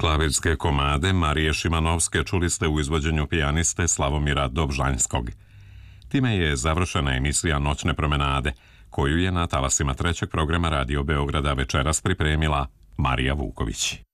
Klavirske komade Marije Šimanovske čuli ste u izvođenju pijaniste Slavomira Dobžanjskog. Time je završena emisija Noćne promenade, koju je na talasima trećeg programa Radio Beograda večeras pripremila Marija Vuković.